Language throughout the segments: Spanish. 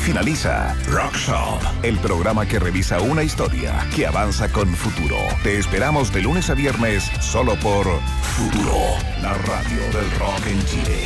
finaliza Rock Shop, el programa que revisa una historia que avanza con futuro. Te esperamos de lunes a viernes solo por Futuro, la radio del rock en Chile.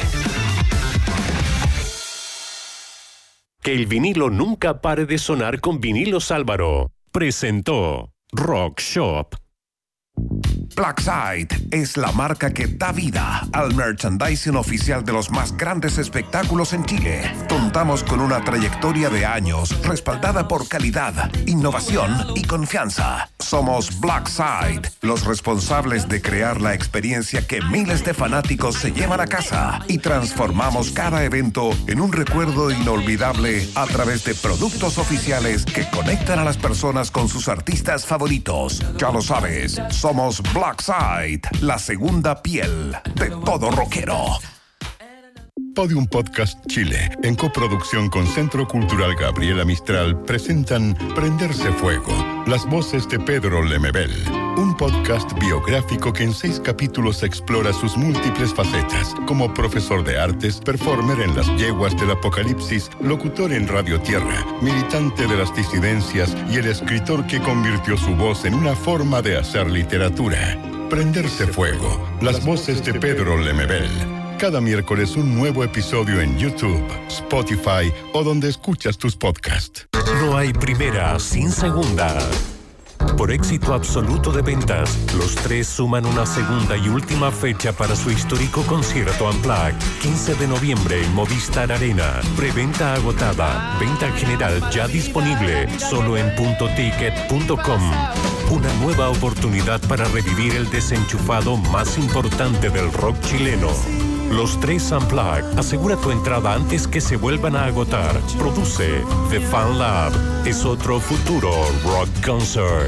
Que el vinilo nunca pare de sonar con Vinilos Álvaro. Presentó Rock Shop. Blackside es la marca que da vida al merchandising oficial de los más grandes espectáculos en Chile. Contamos con una trayectoria de años respaldada por calidad, innovación y confianza. Somos Blackside, los responsables de crear la experiencia que miles de fanáticos se llevan a casa y transformamos cada evento en un recuerdo inolvidable a través de productos oficiales que conectan a las personas con sus artistas favoritos. Ya lo sabes, somos Blackside, la segunda piel de todo rockero. Podium Podcast Chile, en coproducción con Centro Cultural Gabriela Mistral, presentan Prenderse Fuego, las voces de Pedro Lemebel, un podcast biográfico que en 6 capítulos explora sus múltiples facetas, como profesor de artes, performer en las yeguas del apocalipsis, locutor en Radio Tierra, militante de las disidencias y el escritor que convirtió su voz en una forma de hacer literatura. Prenderse Fuego, las voces de Pedro Lemebel. Cada miércoles un nuevo episodio en YouTube, Spotify o donde escuchas tus podcasts. No hay primera sin segunda. Por éxito absoluto de ventas, los tres suman una segunda y última fecha para su histórico concierto Unplugged. 15 de noviembre en Movistar Arena. Preventa agotada. Venta general ya disponible. Solo en .ticket.com. Una nueva oportunidad para revivir el desenchufado más importante del rock chileno. Los tres Unplugged. Asegura tu entrada antes que se vuelvan a agotar. Produce The Fan Lab. Es otro futuro rock concert.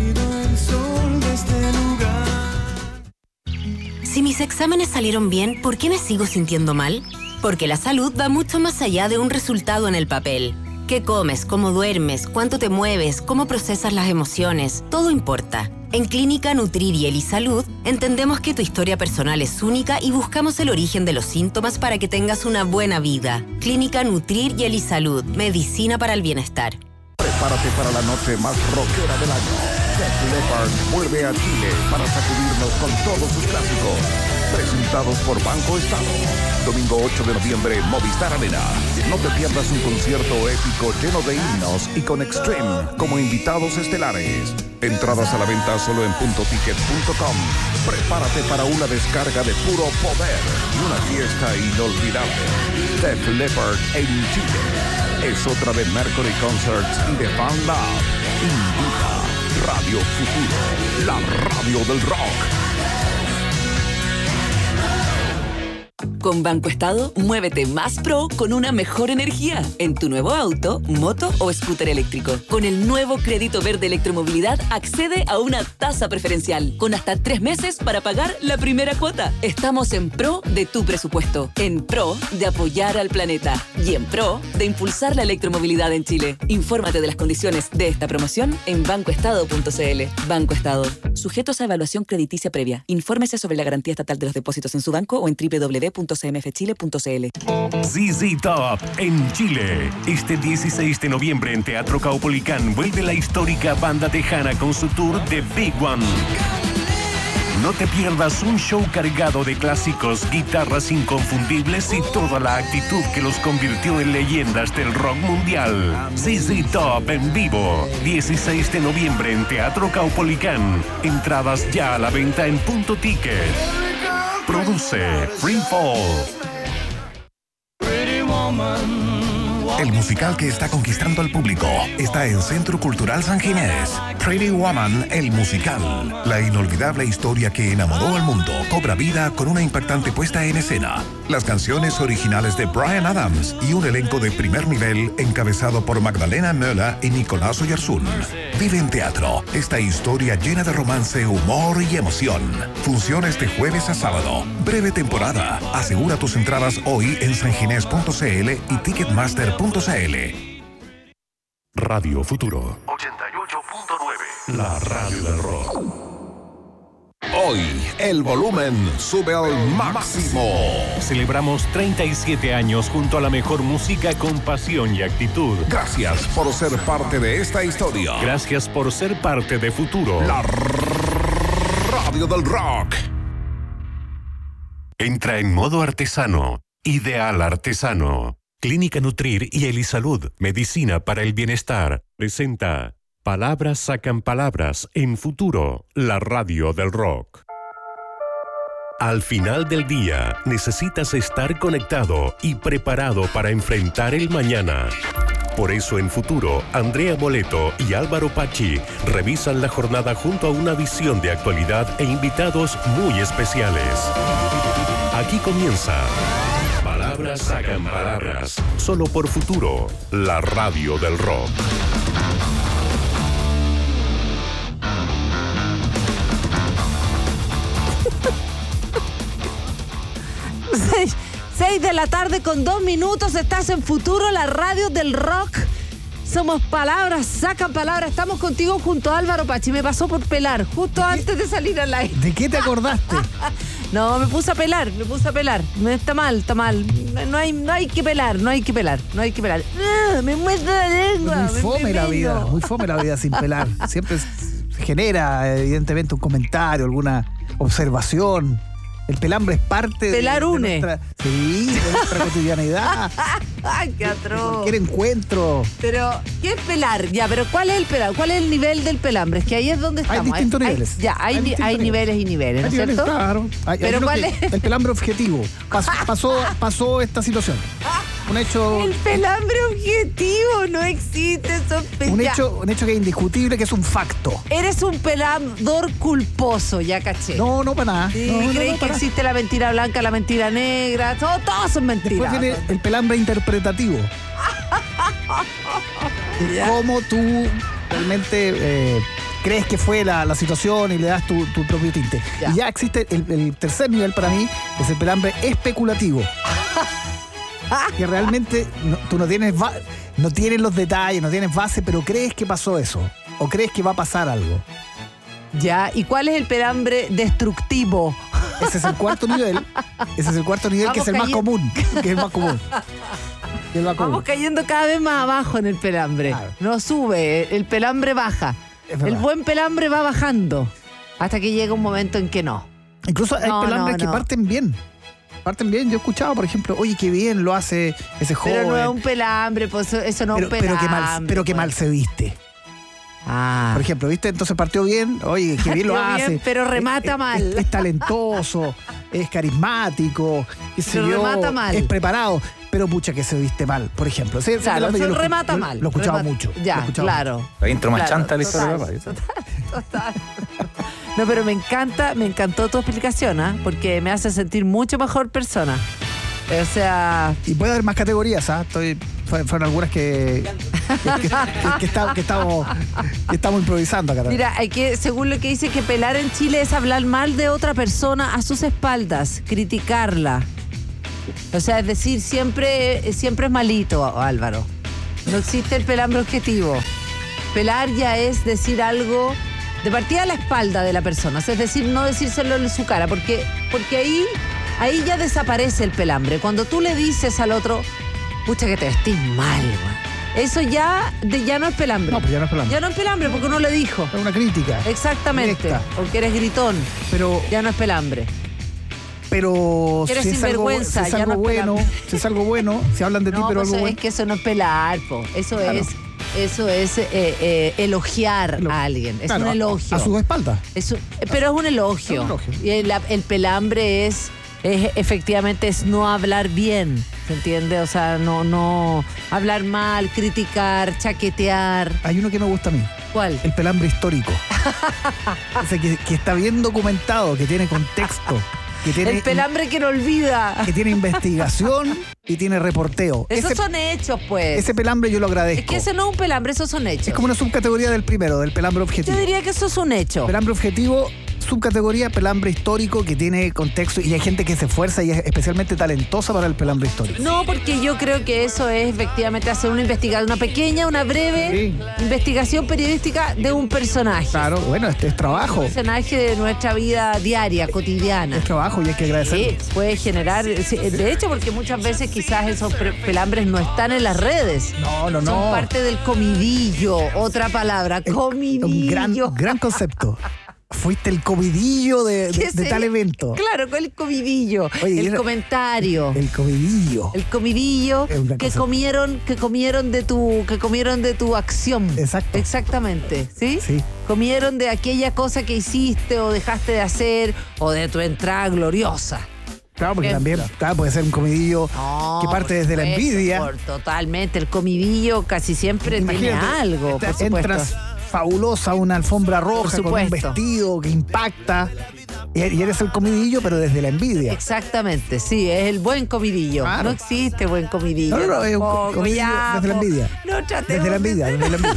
Si mis exámenes salieron bien, ¿por qué me sigo sintiendo mal? Porque la salud va mucho más allá de un resultado en el papel. ¿Qué comes? ¿Cómo duermes? ¿Cuánto te mueves? ¿Cómo procesas las emociones? Todo importa. En Clínica Nutrir y Elisalud entendemos que tu historia personal es única y buscamos el origen de los síntomas para que tengas una buena vida. Clínica Nutrir y Elisalud, medicina para el bienestar. Prepárate para la noche más rockera del año. Def Leppard vuelve a Chile para sacudirnos con todos sus clásicos. Presentados por Banco Estado. Domingo 8 de noviembre, Movistar Arena. No te pierdas un concierto épico lleno de himnos y con Extreme como invitados estelares. Entradas a la venta solo en .ticket.com. Prepárate para una descarga de puro poder y una fiesta inolvidable. Def Leppard en Chile. Es otra de Mercury Concerts y de Fan Lab. Invita Radio Futuro, la radio del rock. Con Banco Estado, muévete más pro con una mejor energía en tu nuevo auto, moto o scooter eléctrico. Con el nuevo crédito verde electromovilidad, accede a una tasa preferencial con hasta 3 meses para pagar la primera cuota. Estamos en pro de tu presupuesto, en pro de apoyar al planeta y en pro de impulsar la electromovilidad en Chile. Infórmate de las condiciones de esta promoción en bancoestado.cl. Banco Estado. Sujetos a evaluación crediticia previa. Infórmese sobre la garantía estatal de los depósitos en su banco o en www.cmfchile.cl. ZZ Top en Chile. Este 16 de noviembre en Teatro Caupolicán vuelve la histórica banda tejana con su tour The Big One. No te pierdas un show cargado de clásicos, guitarras inconfundibles y toda la actitud que los convirtió en leyendas del rock mundial. ZZ Top en vivo, 16 de noviembre en Teatro Caupolicán. Entradas ya a la venta en .ticket. Produce Free Fall. El musical que está conquistando al público está en Centro Cultural San Ginés. Pretty Woman, el musical. La inolvidable historia que enamoró al mundo cobra vida con una impactante puesta en escena. Las canciones originales de Bryan Adams y un elenco de primer nivel encabezado por Magdalena Möller y Nicolás Oyarzún. Vive en teatro esta historia llena de romance, humor y emoción. Funciones de jueves a sábado. Breve temporada. Asegura tus entradas hoy en sanginés.cl y ticketmaster.cl. Radio Futuro 88.9, la radio del rock. Hoy el volumen sube al máximo. Celebramos 37 años junto a la mejor música con pasión y actitud. Gracias por ser parte de esta historia. Gracias por ser parte de Futuro. La radio del rock. Entra en modo artesano. Ideal Artesano. Clínica Nutrir y Elisalud, medicina para el bienestar, presenta Palabras sacan palabras en Futuro, la radio del rock. Al final del día, necesitas estar conectado y preparado para enfrentar el mañana. Por eso en Futuro, Andrea Boleto y Álvaro Pachi revisan la jornada junto a una visión de actualidad e invitados muy especiales. Aquí comienza Palabras sacan palabras, solo por Futuro, la radio del rock. 6 de la tarde con 2 minutos, estás en Futuro, la radio del rock. Somos Palabras, sacan palabras. Estamos contigo junto a Álvaro Pachi. Me pasó por pelar justo antes de salir al aire. ¿De qué te acordaste? No, me puse a pelar. Está mal. No hay que pelar. Me muestra la lengua. Muy fome la vida sin pelar. Siempre se genera, evidentemente, un comentario, alguna observación. El pelambre es parte Pelar de une. de nuestra cotidianidad. ¡Ay, qué atroz! Cualquier encuentro. Pero, ¿qué es pelar? Ya, pero ¿cuál es el pelar? ¿Cuál es el nivel del pelambre? Es que ahí es donde estamos. Hay distintos niveles. Hay niveles y niveles, ¿no es cierto? Claro. Pero ¿cuál es? El pelambre objetivo. Pasó esta situación. Un hecho. El pelambre objetivo no existe, sospecha. Un hecho que es indiscutible, que es un facto. Eres un pelador culposo, ya caché. No, para nada. Sí, no, ¿crees que existe la mentira blanca, la mentira negra? Todos son mentiras. Después viene el pelambre interpretativo. ¿Cómo tú realmente crees que fue la situación y le das tu propio tinte? Ya. Y ya existe el tercer nivel para mí, es el pelambre especulativo. Que realmente tú no tienes los detalles, no tienes base, pero crees que pasó eso. O crees que va a pasar algo. Ya, ¿y cuál es el pelambre destructivo? Ese es el cuarto nivel. Que es el más común. Vamos cayendo cada vez más abajo en el pelambre. Claro. No sube, el pelambre baja. El buen pelambre va bajando. Hasta que llega un momento en que no. Incluso hay pelambres que parten bien. Yo he escuchado, por ejemplo, oye, qué bien lo hace ese joven. Pero no es un pelambre, pues eso no es un pelambre. Pero qué mal se viste. Por ejemplo, ¿viste? Entonces partió bien, oye, qué bien lo hace. Bien, pero remata mal. Es talentoso, es carismático, remata mal. Es preparado, pero pucha que se viste mal, por ejemplo. Claro, eso remata mal. Lo he escuchado mucho. Ya, claro. La intro más chanta le hizo la papá. Total. No, pero me encantó tu explicación, ¿eh? Porque me hace sentir mucho mejor persona. O sea... Y puede haber más categorías, fueron algunas que estamos improvisando acá también. Mira, según lo que dice, que pelar en Chile es hablar mal de otra persona a sus espaldas, criticarla. O sea, es decir, siempre es malito, Álvaro. No existe el pelambre objetivo. Pelar ya es decir algo de partida a la espalda de la persona. Es decir, no decírselo en su cara, porque ahí ya desaparece el pelambre. Cuando tú le dices al otro, pucha que te vestís mal, güey. Eso ya no es pelambre. No, pues ya no es pelambre. Ya no es pelambre porque uno le dijo. Es una crítica. Exactamente. Directa. Porque eres gritón. Pero ya no es pelambre. Pero eres sinvergüenza, si es algo bueno, si hablan de ti, pero algo bueno. Es que eso no es pelar, po. Eso es elogiar a alguien. Es un elogio. A su espalda. Pero es un elogio. Y el pelambre efectivamente es no hablar bien. ¿Se entiende? O sea, no hablar mal, criticar, chaquetear. Hay uno que me gusta a mí. ¿Cuál? El pelambre histórico. Ese que está bien documentado, que tiene contexto. El pelambre que no olvida. Que tiene investigación y tiene reporteo. Esos son hechos, pues. Ese pelambre yo lo agradezco. Es que ese no es un pelambre, esos son hechos. Es como una subcategoría del primero, del pelambre objetivo. Yo diría que eso es un hecho. Pelambre objetivo subcategoría, pelambre histórico, que tiene contexto y hay gente que se esfuerza y es especialmente talentosa para el pelambre histórico. No, porque yo creo que eso es efectivamente hacer una investigación, una breve investigación periodística de un personaje. Claro, bueno, este es trabajo. Un personaje de nuestra vida diaria, cotidiana. Es trabajo y hay que agradecer. Sí, puede generar, de hecho, porque muchas veces quizás esos pelambres no están en las redes. No. Son parte del comidillo, otra palabra, comidillo. Un gran concepto. Fuiste el comidillo de tal evento. Claro, con el comidillo. Oye, el comentario. El comidillo. El comidillo que comieron de tu acción. Exacto. Exactamente, ¿sí? Sí. Comieron de aquella cosa que hiciste o dejaste de hacer o de tu entrada gloriosa. Claro, porque también puede ser un comidillo que parte desde la envidia. Totalmente, el comidillo casi siempre tiene algo, por supuesto. Entras fabulosa, una alfombra roja con un vestido que impacta y eres el comidillo, pero desde la envidia. Exactamente, sí, es el buen comidillo. Claro. No existe buen comidillo. No, es un comidillo desde la envidia. Desde la envidia.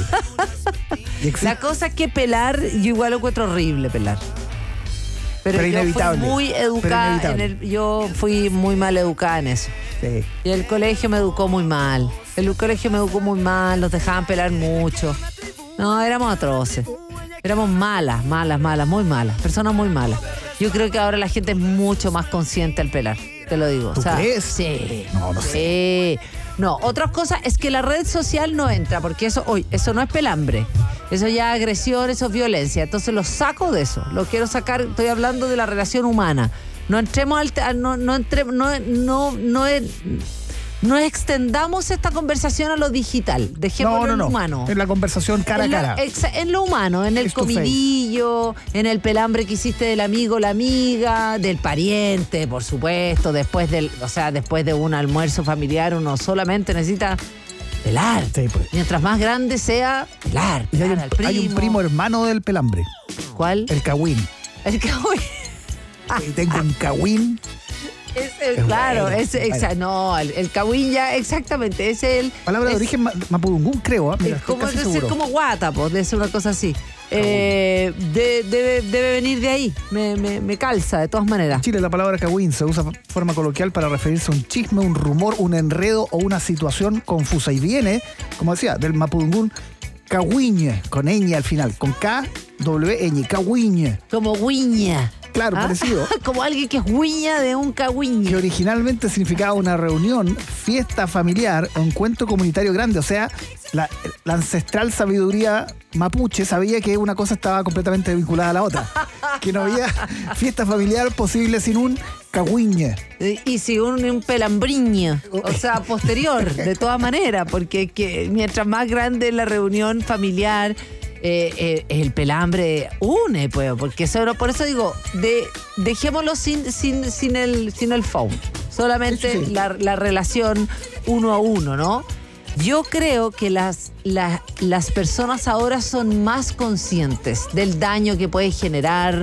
La cosa es que pelar, yo igual lo encuentro horrible pelar. Pero yo inevitable. Fui muy educada yo fui muy mal educada en eso. Sí. Y el colegio me educó muy mal. Nos dejaban pelar mucho. No, éramos atroces. Éramos malas, muy malas. Personas muy malas. Yo creo que ahora la gente es mucho más consciente al pelar. Te lo digo. ¿Tú crees? Sí. No sé. No, otra cosa es que la red social no entra, porque eso no es pelambre. Eso ya es agresión, eso es violencia. Entonces lo saco de eso. Lo quiero sacar, estoy hablando de la relación humana. No entremos no extendamos esta conversación a lo digital. Dejémoslo en lo humano. En la conversación cara a cara. En lo humano, en el comidillo, en el pelambre que hiciste del amigo, la amiga, del pariente, por supuesto. Después de un almuerzo familiar, uno solamente necesita pelar. Sí, pues. Mientras más grande sea, pelar. Y hay un primo hermano del pelambre. ¿Cuál? El cagüín. El cagüín. Tengo un cagüín. Claro, el cagüín ya, exactamente, es el... Palabra de origen mapudungún, creo. Mira, es como decir, como guata, pues, debe ser una cosa así. Debe venir de ahí, me calza, de todas maneras. En Chile la palabra cagüín se usa de forma coloquial para referirse a un chisme, un rumor, un enredo o una situación confusa. Y viene, como decía, del mapudungún cagüiñe, con ñ al final, con K, W, ñ, cagüiñe. Como guiña. Claro, parecido. Como alguien que es guiña de un cagüiñe. Que originalmente significaba una reunión, fiesta familiar o encuentro comunitario grande. O sea, la ancestral sabiduría mapuche sabía que una cosa estaba completamente vinculada a la otra. Que no había fiesta familiar posible sin un cagüiñe. Y sin un pelambriño. O sea, posterior, de todas maneras. Porque mientras más grande es la reunión familiar... el pelambre une, pues, porque por eso digo, dejémoslo sin el phone, solamente sí. La relación uno a uno, ¿no? Yo creo que las personas ahora son más conscientes del daño que puede generar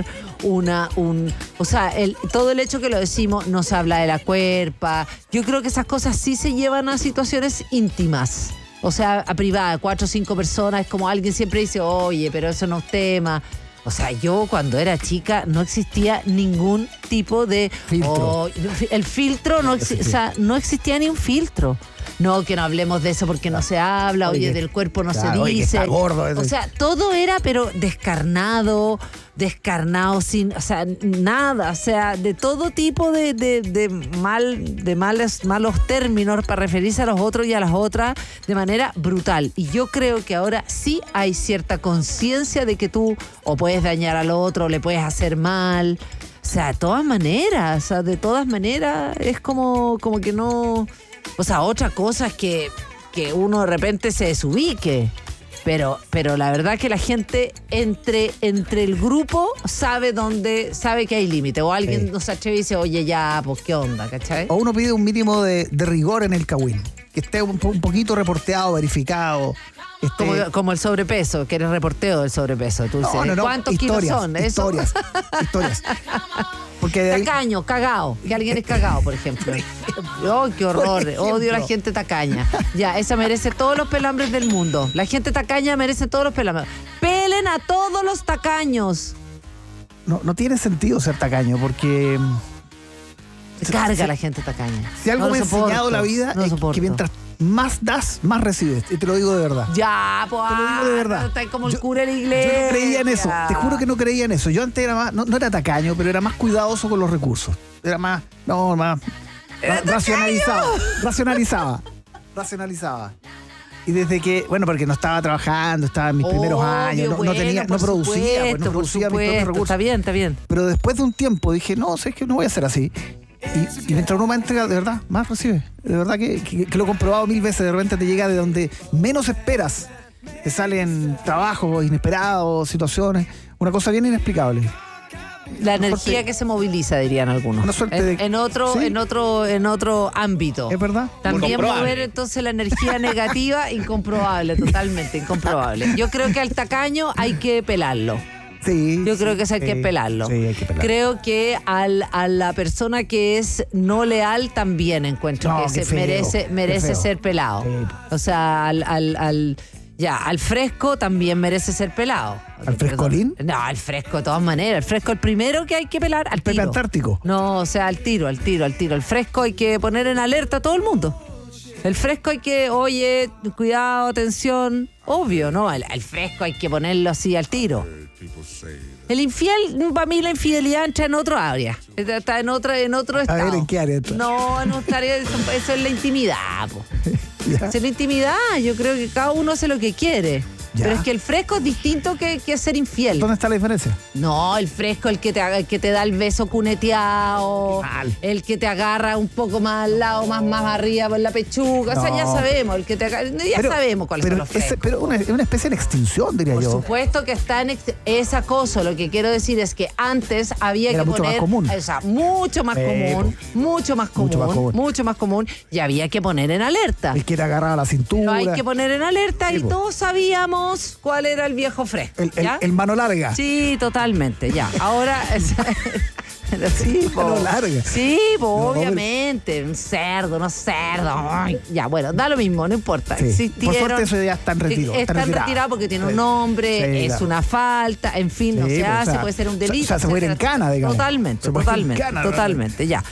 todo el hecho que lo decimos, no se habla de la cuerpa. Yo creo que esas cosas sí se llevan a situaciones íntimas. O sea, a privada, 4 o 5 personas, es como alguien siempre dice, oye, pero eso no es tema. O sea, yo cuando era chica no existía ningún tipo de... filtro. El filtro, no existía ni un filtro. No, que no hablemos de eso porque no se habla, oye del cuerpo no se dice. Oye, que está gordo. O sea, todo era, pero descarnado, sin, o sea, nada, o sea, de todo tipo de malos términos para referirse a los otros y a las otras de manera brutal. Y yo creo que ahora sí hay cierta conciencia de que tú o puedes dañar al otro o le puedes hacer mal. O sea, de todas maneras, es como que no... O sea, otra cosa es que uno de repente se desubique. Pero la verdad que la gente entre el grupo sabe que hay límite. O alguien nos atreve y dice, oye, ya, pues, ¿qué onda? ¿Cachai? O uno pide un mínimo de rigor en el cagüín. Que esté un poquito reporteado, verificado. Como el sobrepeso, que eres reporteo del sobrepeso. Tú dices, no. ¿cuántos kilos son? Historias. Porque tacaño, cagao. Que alguien es cagao, por ejemplo. Oh, qué horror. Odio a la gente tacaña. Ya, esa merece todos los pelambres del mundo. La gente tacaña merece todos los pelambres. Pelen a todos los tacaños. no tiene sentido ser tacaño porque... Se carga la gente tacaña. Si algo me ha enseñado la vida es que mientras más das, más recibes. Y te lo digo de verdad. Ya, pues. Te lo digo de verdad. Está como el cura de la iglesia. Yo no creía en eso. Te juro que no creía en eso. Yo antes era más, no era tacaño, pero era más cuidadoso con los recursos. Era más racionalizaba. Y desde que, porque no estaba trabajando, estaba en mis primeros años, no producía mis propios recursos. Está bien. Pero después de un tiempo dije, no, sé que no voy a ser así. Y mientras uno más entrega, de verdad, más recibe. De verdad que lo he comprobado 1000 veces. De repente te llega de donde menos esperas. Te salen trabajos inesperados, situaciones. Una cosa bien inexplicable. La energía que se moviliza, dirían algunos. Una suerte en otro ámbito. Es verdad. También mover entonces la energía negativa, incomprobable, totalmente incomprobable. Yo creo que al tacaño hay que pelarlo. Sí, yo creo que hay que pelarlo. Sí, hay que pelarlo. Creo que a la persona que es no leal también encuentro que merece ser pelado. Sí. O sea, al fresco también merece ser pelado. ¿Al frescolín? No, al fresco de todas maneras. El fresco el primero que hay que pelar al tiro. ¿Pepe Antártico? No, o sea, al tiro. El fresco hay que poner en alerta a todo el mundo. El fresco hay que, oye, cuidado, atención. Obvio, ¿no? El fresco hay que ponerlo así al tiro. El infiel, para mí la infidelidad entra en otro área. Está en otro estado. A ver, ¿en qué área entra? No, en otra área, eso es la intimidad, po. Esa es la intimidad. Yo creo que cada uno hace lo que quiere. Ya. Pero es que el fresco es distinto que ser infiel. ¿Dónde está la diferencia? No, el fresco, el que te da el beso cuneteado, el que te agarra un poco más al lado, más arriba por la pechuga. No. O sea, ya sabemos, el que te agarra, sabemos cuáles son los frescos. Pero es una especie de extinción, diría yo. Por supuesto que está es acoso. Lo que quiero decir es que antes había que poner... Más común. O sea, mucho más común. Y había que poner en alerta. El que te agarraba la cintura. Lo hay que poner en alerta y todos sabíamos cuál era el viejo fresco. El mano larga. Sí, totalmente, ya. Ahora... Sí, mano larga. Sí, obviamente. Un cerdo, no cerdo. Ay, ya, bueno, da lo mismo, no importa. Sí. Por suerte eso ya está en retiro. Está retirado porque tiene un nombre, es una falta, en fin, no se hace, puede ser un delito. O sea, se puede ir en cana, digamos. Totalmente, ya.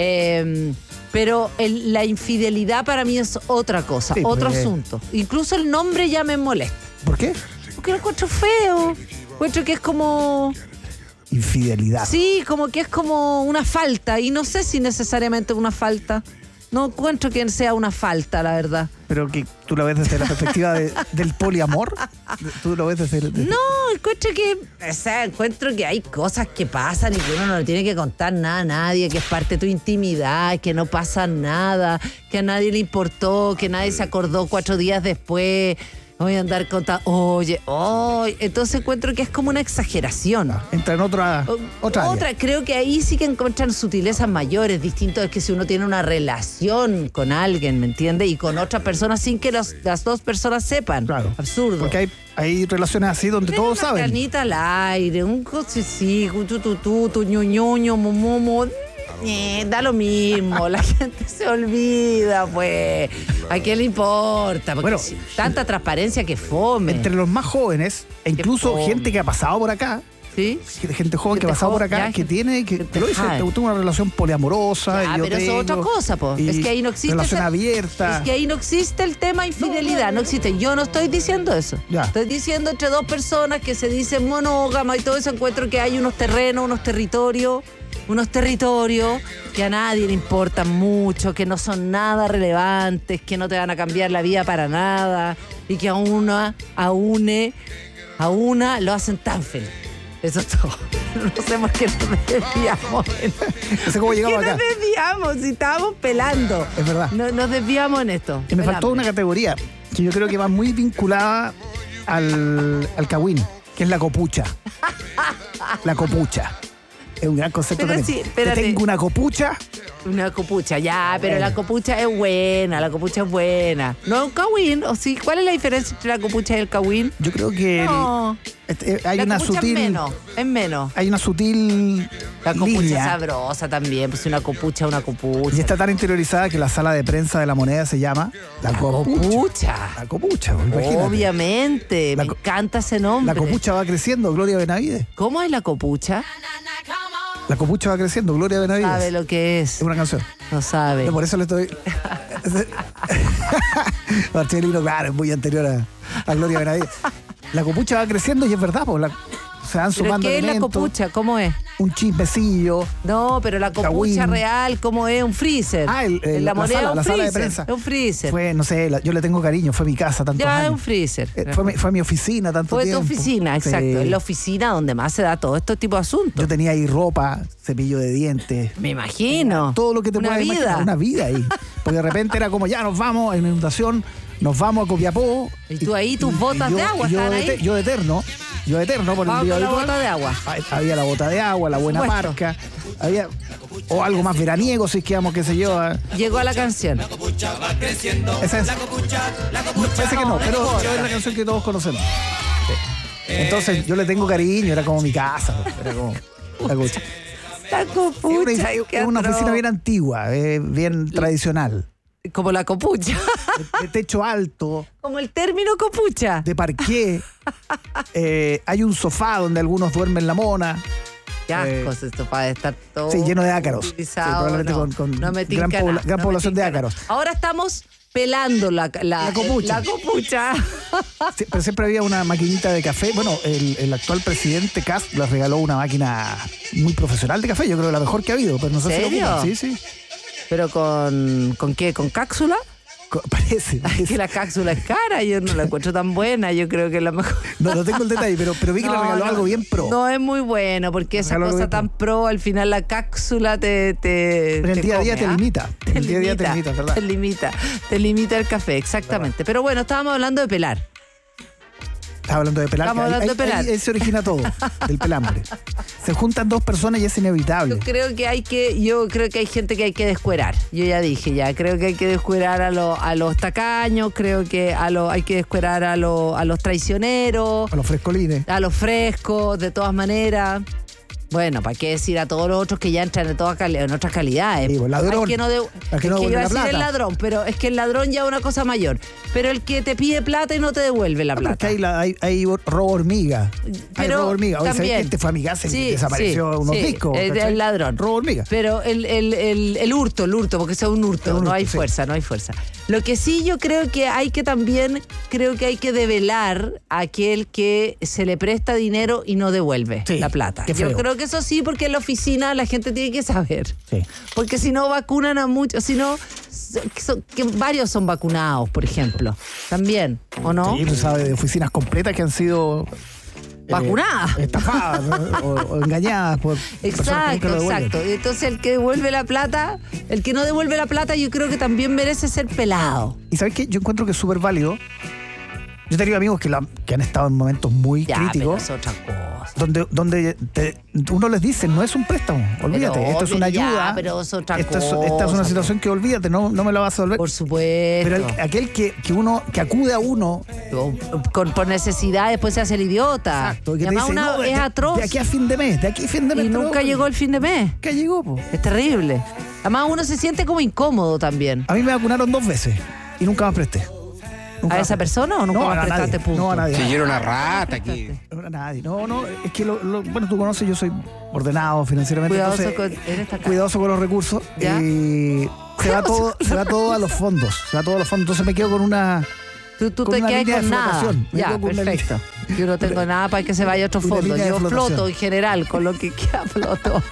Pero la infidelidad para mí es otra cosa, otro asunto. Incluso el nombre ya me molesta. ¿Por qué? Porque lo encuentro feo. Encuentro que es como... Infidelidad. Sí, como que es como una falta. Y no sé si necesariamente una falta. No encuentro que sea una falta, la verdad. Pero que tú lo ves desde la perspectiva del poliamor. Tú lo ves desde No, encuentro que hay cosas que pasan y que uno no le tiene que contar nada a nadie, que es parte de tu intimidad, que no pasa nada, que a nadie le importó, que nadie se acordó 4 días después. Voy a andar contando, oye, entonces encuentro que es como una exageración. Entra en otra área. Creo que ahí sí que encuentran sutilezas mayores. Distinto es que si uno tiene una relación con alguien, ¿me entiende? Y con otra persona sin que las dos personas sepan. Claro. Absurdo. Porque hay relaciones así donde todos saben. Una canita al aire, un cosicito, tu ñoñoño, momomo. Da lo mismo, la gente se olvida, pues. ¿A qué le importa? Porque tanta transparencia que fome. Entre los más jóvenes, e incluso gente que ha pasado por acá. ¿Sí? Gente joven que ha pasado por acá, que tiene, que te lo dice, te gustó una relación poliamorosa. Pero eso es otra cosa, pues. Es que ahí no existe. Relación abierta. Es que ahí no existe el tema infidelidad, no existe. Yo no estoy diciendo eso. Ya. Estoy diciendo entre dos personas que se dicen monógamas y todo eso, encuentro que hay unos terrenos, unos territorios que a nadie le importan mucho, que no son nada relevantes, que no te van a cambiar la vida para nada y que a una lo hacen tan feliz. Eso es todo. No sé por qué nos desviamos. No sé cómo llegamos acá. Nos desviamos y estábamos pelando. Es verdad. Nos desviamos en esto. Y me faltó una categoría que yo creo que va muy vinculada al cagüín, que es la copucha. La copucha. Es un gran concepto también. Sí, tengo una copucha. Una copucha, ya, pero la copucha es buena, No es un cagüín, ¿o sí? ¿Cuál es la diferencia entre la copucha y el cagüín? Yo creo que No. hay La una copucha sutil. es menos. Hay una sutil La copucha es línea. sabrosa también, pues una copucha. Y está tan interiorizada que la sala de prensa de La Moneda se llama La Copucha. La Copucha, imagínate. Obviamente, La me co- encanta ese nombre. La Copucha va creciendo, Gloria Benavides. ¿Cómo es la copucha? La Copucha va creciendo, Gloria Benavides. ¿Sabe lo que es? Es una canción. No sabe. Por eso le estoy. Marcelino, claro, es muy anterior a Gloria Benavides. La Copucha va creciendo y es verdad, pues, se van ¿Pero sumando qué es la elementos, copucha? ¿Cómo es? un chismecillo. No, pero la copucha Cagüín. real, ¿cómo es? Un freezer. En la moneda la es un sala de freezer. prensa. Es un freezer. Fue, no sé, yo le tengo cariño, fue mi casa tantos Ya es años. un freezer. Fue mi oficina tanto Fue tiempo. tu oficina, exacto. Sí. Es la oficina donde más se da todo este tipo de asuntos. Yo tenía ahí ropa, cepillo de dientes. Me imagino. Todo lo que te Una puedas imaginar. vida. Una vida ahí. Porque de repente era como, ya nos vamos, hay una inundación, nos vamos a Copiapó. Y tú ahí, tus botas de agua estaban ahí. Yo de eterno por el Vamos día con la habitual. bota de agua. Había la bota de agua, la buena supuesto. marca. O algo más veraniego, si es que qué sé yo. Llegó a la canción. Esa es. Parece que no, pero es la canción que todos conocemos. Sí. Entonces yo le tengo cariño, era como mi casa. Era como la copucha. La copucha. Es una oficina bien antigua, bien tradicional. Como la copucha. De techo alto, Como el término copucha. de parqué. Hay un sofá donde algunos duermen la mona. Qué asco esto para estar todo. Sí, lleno de ácaros. utilizado. Sí, probablemente No, con no me gran tinca nada, gran no me población de tinca ácaros. nada. Ahora estamos pelando la copucha. La copucha. Sí, pero siempre había una maquinita de café. Bueno, el actual presidente Kast les regaló una máquina muy profesional de café. Yo creo la mejor que ha habido. Pero no sé si lo ¿Serio? ocupan. Sí. ¿Pero con qué? ¿Con cápsula? Parece. Es que la cápsula es cara, yo no la encuentro tan buena, yo creo que es la mejor. No tengo el detalle, pero vi que le regaló algo bien pro. No es muy bueno, porque esa Regaló algo cosa bien tan pro, al final la cápsula te Pero en el día a día come, te ¿ah? limita. En el día a día te limita, ¿verdad? Te limita el café, exactamente. Pero bueno, estábamos hablando de pelar. Estaba hablando de pelar. Estamos hablando de pelar. Ahí se origina todo, del pelambre. Se juntan dos personas y es inevitable. Yo creo que hay gente que hay que descuerar. Yo ya dije, creo que hay que descuerar a los tacaños, creo que hay que descuerar a los traicioneros, A los frescolines. a los frescos, de todas maneras. Bueno, ¿para qué decir a todos los otros que ya entran en otras calidades? Sí, pues, ladrón. Al que no Al que no es que devuelve iba a la decir el plata. ladrón, pero es que el ladrón ya es una cosa mayor. Pero el que te pide plata y no te devuelve la Pero es que plata. hay robo hormiga. Hay Pero robo hormiga. Oye, ¿sabes también. que este fue a mi casa y Sí, desapareció sí, unos sí, discos? el ¿cachai? ladrón. Robo hormiga. Pero el hurto, porque eso es un hurto, Es un no hurto, hay sí. fuerza, no hay fuerza. Lo que sí yo creo que hay que develar a aquel que se le presta dinero y no devuelve Sí, la plata. qué Yo feo. creo que eso sí, porque en la oficina la gente tiene que saber. Sí. Porque si no vacunan a muchos, si no, que varios son vacunados, por ejemplo. También, ¿o no? Sí, pues sabe de oficinas completas que han sido Vacunadas. estafadas, ¿no? o engañadas por personas que nunca Exacto, lo devuelven. exacto. Y entonces el que devuelve la plata, el que no devuelve la plata, yo creo que también merece ser pelado. Y ¿sabes qué? Yo encuentro que es súper válido. Yo he tenido amigos que han estado en momentos muy Ya, pero críticos, es otra cosa. donde uno les dice, no es un préstamo, olvídate, Pero esto es una ya, ayuda. pero es otra esta es cosa, una situación que olvídate, no me la vas a devolver. Por supuesto. Pero aquel que acude a uno, Por necesidad después se hace el idiota. exacto, que Y te además dice, no, es atroz. de aquí a fin de mes, Y te lo nunca doy. llegó el fin de mes. ¿Qué llegó, po? Es terrible. Además uno se siente como incómodo también. A mí me vacunaron 2 veces y nunca más presté. Nunca ¿A más esa presté. persona o nunca No, más a prestaste nadie. punto? No, a nadie. Si yo era una rata aquí. No, a nadie. No, es que bueno, tú conoces, yo soy ordenado financieramente. Cuidadoso entonces, en esta casa. cuidadoso con los recursos. ¿Ya? Y se va todo a los fondos. Entonces me quedo con una. Tú con te una quedas línea de con nada. flotación. Me Ya, quedo con una perfecto. línea. Yo no tengo nada para que se vaya a otro Una fondo. línea de Yo flotación. floto en general, con lo que queda floto.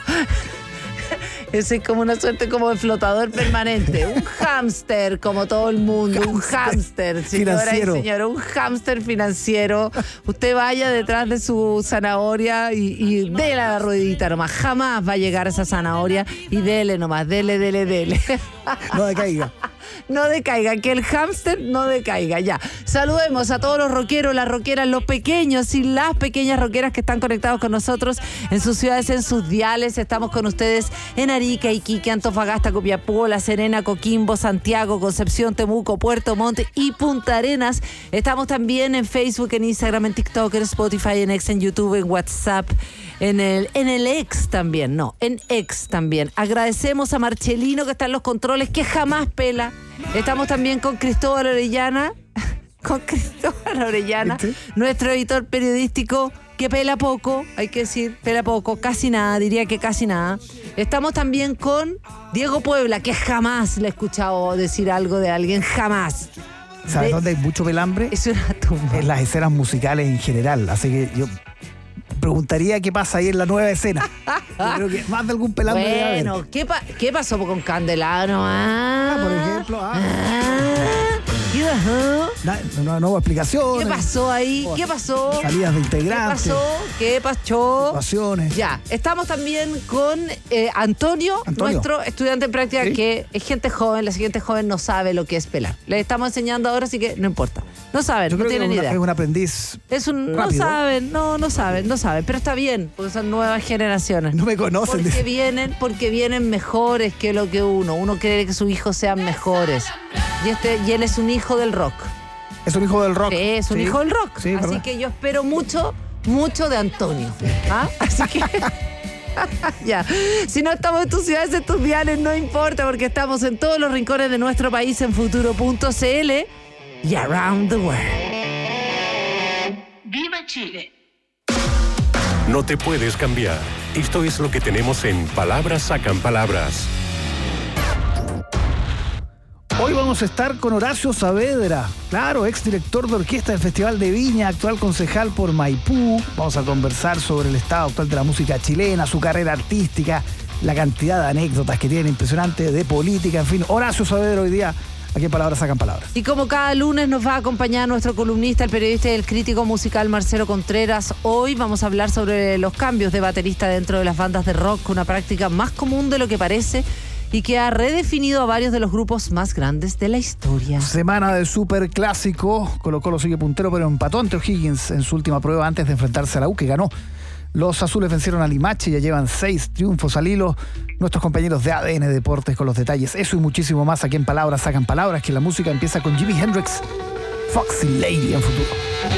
Ese es como una suerte como de flotador permanente. Un hámster, como todo el mundo. Un hámster, señora Financiero. y señor. Un hámster financiero. Usted vaya detrás de su zanahoria y dele a la ruedita nomás. Jamás va a llegar esa zanahoria y dele nomás. Dele. No decaiga. no decaiga, que el hámster no decaiga. Ya, saludemos a todos los rockeros, las rockeras, los pequeños y las pequeñas rockeras que están conectados con nosotros en sus ciudades, en sus diales. Estamos con ustedes en Arica, Iquique, Antofagasta, Copiapó, La Serena, Coquimbo, Santiago, Concepción, Temuco, Puerto Montt y Punta Arenas. Estamos también en Facebook, en Instagram, en TikTok, en Spotify, en X, en YouTube, en WhatsApp, en el X también, no, en X también. Agradecemos a Marcelino que está en los controles, que jamás pela. Estamos también con Cristóbal Orellana, ¿Viste? Nuestro editor periodístico, que pela poco, hay que decir, pela poco, casi nada, diría que casi nada. Estamos también con Diego Puebla, que jamás le he escuchado decir algo de alguien, jamás. ¿Sabes dónde hay mucho pelambre? Es una tumba. En las escenas musicales en general. Así que yo preguntaría qué pasa ahí en la nueva escena. Yo creo que más de algún pelambre debe haber. Bueno, ¿qué pasó con Candelano? Por ejemplo. ¿Qué pasó? Nueva explicación. ¿Qué pasó ahí? ¿Qué pasó? Salidas de integrantes. ¿Qué pasó? Situaciones. Ya, estamos también con Antonio, nuestro estudiante en práctica, ¿sí? Que es gente joven. La siguiente joven no sabe lo que es pelar. Le estamos enseñando ahora, así que no importa. No saben, Yo no creo tienen que idea. es un aprendiz. No rápido. saben, no saben, pero está bien, porque son nuevas generaciones. No me conocen. Porque vienen mejores que lo que uno. Uno quiere que sus hijos sean mejores. Y él es un hijo del rock. Es un hijo del rock. Sí, es un hijo del rock. Sí, así ¿verdad? que yo espero mucho de Antonio. ¿Ah? Así que ya. Si no estamos en tus ciudades, en tus diales, no importa, porque estamos en todos los rincones de nuestro país en futuro.cl y around the world. ¡Viva Chile! No te puedes cambiar. Esto es lo que tenemos en Palabras Sacan Palabras. Hoy vamos a estar con Horacio Saavedra, claro, exdirector de orquesta del Festival de Viña, actual concejal por Maipú. Vamos a conversar sobre el estado actual de la música chilena, su carrera artística, la cantidad de anécdotas que tiene impresionante, de política, en fin. Horacio Saavedra hoy día, aquí en Palabras Sacan Palabras. Y como cada lunes nos va a acompañar nuestro columnista, el periodista y el crítico musical Marcelo Contreras. Hoy vamos a hablar sobre los cambios de baterista dentro de las bandas de rock, una práctica más común de lo que parece y que ha redefinido a varios de los grupos más grandes de la historia. Semana de superclásico. Colo-Colo sigue puntero, pero empató ante O'Higgins en su última prueba antes de enfrentarse a la U, que ganó. Los azules vencieron a Limache y ya llevan 6 triunfos al hilo. Nuestros compañeros de ADN Deportes con los detalles. Eso y muchísimo más aquí en Palabras Sacan Palabras, que la música empieza con Jimi Hendrix, Foxy Lady en Futuro.